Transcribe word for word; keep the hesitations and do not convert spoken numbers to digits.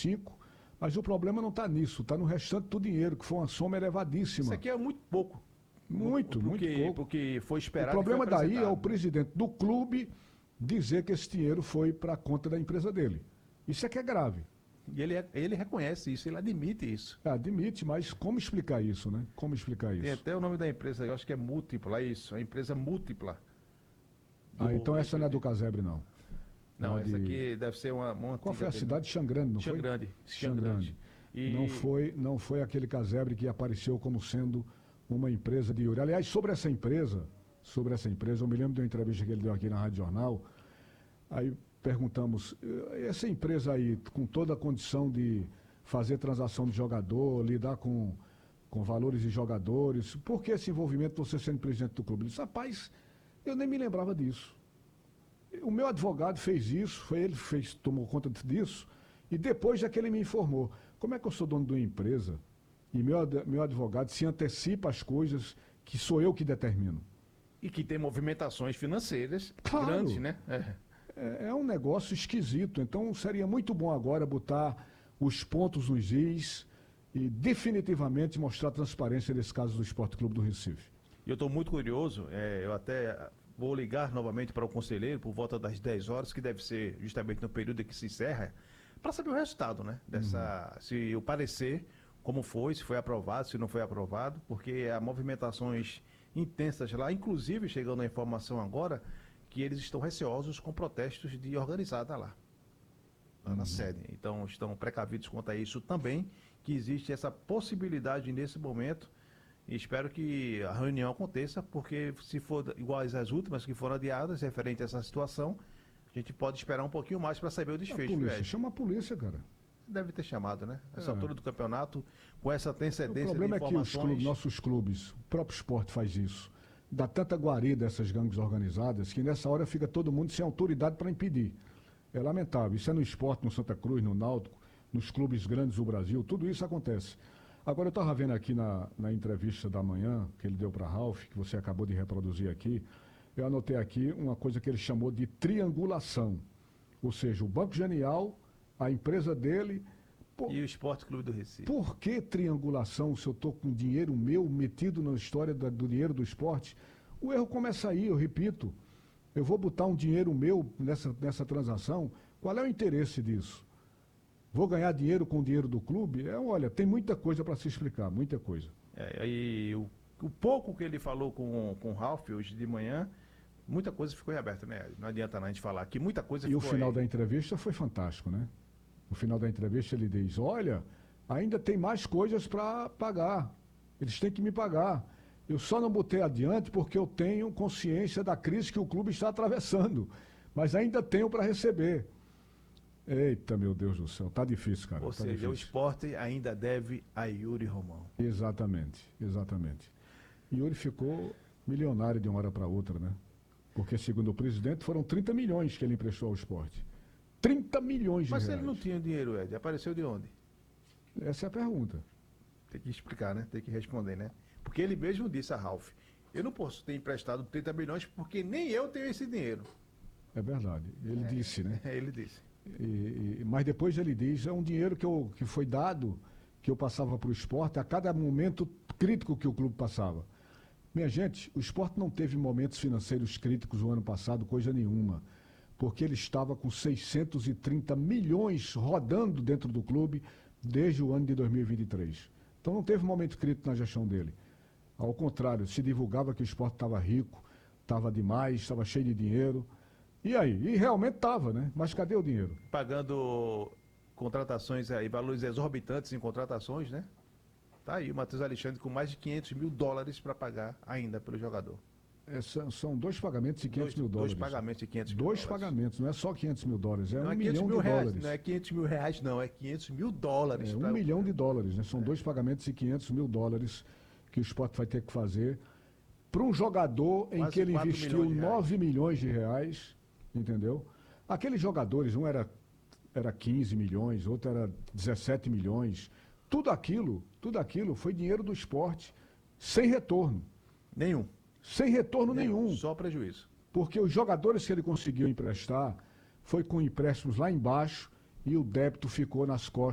cinco, mas o problema não está nisso, está no restante do dinheiro, que foi uma soma elevadíssima. Isso aqui é muito pouco. Muito, Porque- muito pouco. Porque foi O esperado. e problema foi daí é o apresentado, né? presidente do clube dizer que esse dinheiro foi para a conta da empresa dele. Isso é que é grave. E ele, é- ele reconhece isso, ele admite isso. É, admite, mas como explicar isso, né? Como explicar Tem isso? até o nome da empresa, eu acho que é Múltipla, é isso, a empresa Múltipla. Ah, do- então essa não é do Casebre, não. Não, é essa de- aqui deve ser uma, uma Qual foi a antiga dele. cidade? Xangrande, não foi? Xangrande. Xangrande. E Não foi, não foi aquele casebre que apareceu como sendo uma empresa de Yuri. Aliás, sobre essa empresa, sobre essa empresa, eu me lembro de uma entrevista que ele deu aqui na Rádio Jornal. Aí perguntamos, "Eh, essa empresa aí, com toda a condição de fazer transação de jogador, lidar com, com valores de jogadores, por que esse envolvimento você sendo presidente do clube?" Ele disse, rapaz, eu nem me lembrava disso. O meu advogado fez isso, foi ele que fez, tomou conta disso, e depois é que ele me informou. Como é que eu sou dono de uma empresa e meu, ad- meu advogado se antecipa às coisas que sou eu que determino? E que tem movimentações financeiras Claro. grandes, né? É. É, é um negócio esquisito. Então seria muito bom agora botar os pontos nos is e definitivamente mostrar transparência nesse caso do Esporte Clube do Recife. E eu estou muito curioso, é, eu até vou ligar novamente para o conselheiro por volta das dez horas, que deve ser justamente no período em que se encerra, para saber o resultado, né? Dessa, se o parecer, como foi, se foi aprovado, se não foi aprovado, porque há movimentações intensas lá, inclusive chegando a informação agora que eles estão receosos com protestos de organizada lá, lá na sede. Então estão precavidos quanto a isso também, que existe essa possibilidade nesse momento. E espero que a reunião aconteça, porque se for iguais às últimas que foram adiadas, referente a essa situação, a gente pode esperar um pouquinho mais para saber o A desfecho. polícia, Ed. chama a polícia, cara. Deve ter chamado, né? Essa É. altura do campeonato, com essa O antecedência problema é de que os informações... clubes, nossos clubes, o próprio esporte faz isso. Dá tanta guarida a essas gangues organizadas que nessa hora fica todo mundo sem autoridade para impedir. É lamentável. Isso é no esporte, no Santa Cruz, no Náutico, nos clubes grandes do Brasil, tudo isso acontece. Agora eu estava vendo aqui na, na entrevista da manhã que ele deu para Ralf, que você acabou de reproduzir aqui, eu anotei aqui uma coisa que ele chamou de triangulação. Ou seja, o Banco Genial, a empresa dele. Pô, E o Esporte Clube do Recife. por que triangulação se eu estou com dinheiro meu metido na história da- do dinheiro do esporte? O erro começa aí, eu repito. Eu vou botar um dinheiro meu nessa, nessa transação. Qual é o interesse disso? Vou ganhar dinheiro com o dinheiro do clube? É, olha, tem muita coisa para se explicar, muita coisa. É, e o, o pouco que ele falou com, com o Ralf hoje de manhã, muita coisa ficou em aberto, né? Não adianta não a gente falar aqui, muita coisa E o ficou final aí. da entrevista foi fantástico, né? No final da entrevista ele diz, olha, ainda tem mais coisas para pagar. Eles têm que me pagar. Eu só não botei adiante porque eu tenho consciência da crise que o clube está atravessando. Mas ainda tenho para receber. Eita, meu Deus do céu, tá difícil, cara. Ou tá seja, o difícil. esporte ainda deve a Yuri Romão. Exatamente, exatamente. E Yuri ficou milionário de uma hora para outra, né? Porque, segundo o presidente, foram trinta milhões que ele emprestou ao esporte. trinta milhões de Mas se reais. ele não tinha dinheiro, Ed, apareceu de onde? Essa é a pergunta. Tem que explicar, né? Tem que responder, né? Porque ele mesmo disse a Ralf, eu não posso ter emprestado trinta milhões porque nem eu tenho esse dinheiro. É verdade. Ele É. disse, né? Ele disse. E- e- mas depois ele diz, é um dinheiro que, eu, que foi dado, que eu passava para o esporte a cada momento crítico que o clube passava. Minha gente, o esporte não teve momentos financeiros críticos o ano passado, coisa nenhuma, porque ele estava com seiscentos e trinta milhões rodando dentro do clube desde o ano de dois mil e vinte e três. Então não teve momento crítico na gestão dele. Ao contrário, se divulgava que o esporte estava rico, estava demais, estava cheio de dinheiro. E aí? E realmente estava, né? Mas cadê o dinheiro? Pagando contratações aí, valores exorbitantes em contratações, né? Tá aí o Matheus Alexandre com mais de quinhentos mil dólares para pagar ainda pelo jogador. É, são, são dois pagamentos de quinhentos Dois, mil dólares. dois pagamentos de quinhentos mil Dois dólares. pagamentos, não é só quinhentos mil dólares, é Não um é quinhentos milhão mil de reais, dólares. não é quinhentos mil reais, não, é quinhentos mil dólares. É um pra- milhão de dólares, né? São dois pagamentos de quinhentos mil dólares que o esporte vai ter que fazer para um jogador em Quase que ele quatro investiu milhões de reais. nove milhões de reais, entendeu? Aqueles jogadores, um era, era quinze milhões, outro era dezessete milhões. Tudo aquilo, tudo aquilo foi dinheiro do esporte sem retorno. Nenhum. Sem retorno nenhum. Só prejuízo. Porque os jogadores que ele conseguiu emprestar foi com empréstimos lá embaixo e o débito ficou nas costas